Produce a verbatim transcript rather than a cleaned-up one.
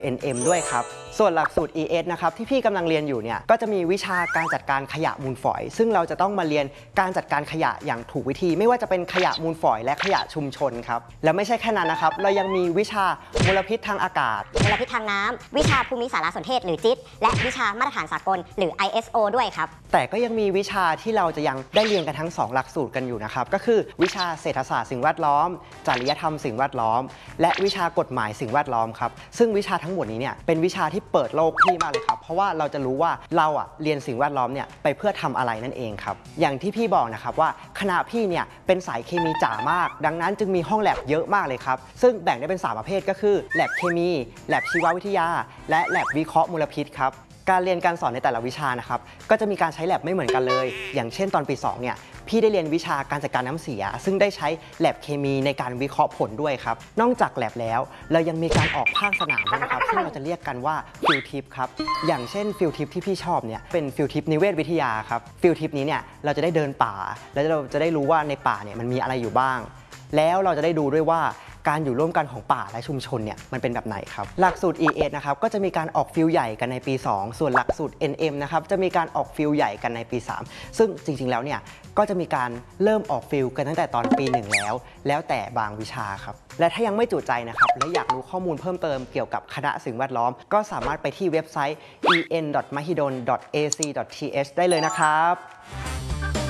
เอ็น เอ็ม ด้วยครับส่วนหลักสูตร อี เอส นะครับที่พี่กำลังเรียนอยู่เนี่ยก็จะมีวิชาการจัดการขยะมูลฝอยซึ่งเราจะต้องมาเรียนการจัดการขยะอย่างถูกวิธีไม่ว่าจะเป็นขยะมูลฝอยและขยะชุมชนครับและไม่ใช่แค่นั้นนะครับเรายังมีวิชามลพิษทางอากาศมลพิษทางน้ำวิชาภูมิสารสนเทศหรือจิตและวิชามาตรฐานสากลหรือ ไอ เอส โอ ด้วยครับแต่ก็ยังมีวิชาที่เราจะยังได้เรียนกันทั้งสองหลักสูตรกันอยู่นะครับก็คือวิชาเศรษฐศาสตร์สิ่งแวดล้อมจริยธรรมสิ่งแวดล้อมและวิชากฎหมายสิ่งแวดล้อมครับซึ่งวิชาทั้งหมดนี้เนี่ยเป็นวิชาที่เปิดโลกพี่มากเลยครับเพราะว่าเราจะรู้ว่าเราอ่ะเรียนสิ่งแวดล้อมเนี่ยไปเพื่อทำอะไรนั่นเองครับอย่างที่พี่บอกนะครับว่าคณะพี่เนี่ยเป็นสายเคมีจ๋ามากดังนั้นจึงมีห้องแลบเยอะมากเลยครับซึ่งแบ่งได้เป็นสามประเภทก็คือแลบเคมีแลบชีววิทยาและแลบวิเคราะห์มลพิษครับการเรียนการสอนในแต่ละวิชานะครับก็จะมีการใช้แลบไม่เหมือนกันเลยอย่างเช่นตอนปีสองเนี่ยพี่ได้เรียนวิชาการจัดการน้ำเสียซึ่งได้ใช้แลบเคมีในการวิเคราะห์ผลด้วยครับนอกจากแลบแล้วเรายังมีการออกภาคสนามด้วยนะครับซึ่งเราจะเรียกกันว่าฟิลทริปครับอย่างเช่นฟิลทริปที่พี่ชอบเนี่ยเป็นฟิลทริปนิเวศวิทยาครับฟิลทริปนี้เนี่ยเราจะได้เดินป่าแล้วเราจะได้รู้ว่าในป่าเนี่ยมันมีอะไรอยู่บ้างแล้วเราจะได้ดูด้วยว่าการอยู่ร่วมกันของป่าและชุมชนเนี่ยมันเป็นแบบไหนครับหลักสูตร อี เอส นะครับก็จะมีการออกฟิลใหญ่กันในปีสองส่วนหลักสูตร เอ็น เอ็ม นะครับจะมีการออกฟิลใหญ่กันในปีสามซึ่งจริงๆแล้วเนี่ยก็จะมีการเริ่มออกฟิลกันตั้งแต่ตอนปีหนึ่งแล้วแล้วแต่บางวิชาครับและถ้ายังไม่จุใจนะครับและอยากรู้ข้อมูลเพิ่มเติมเกี่ยวกับคณะสิ่งแวดล้อมก็สามารถไปที่เว็บไซต์ อี เอ็น ดอท มหิดล ดอท เอ ซี ดอท ที เอช ได้เลยนะครับ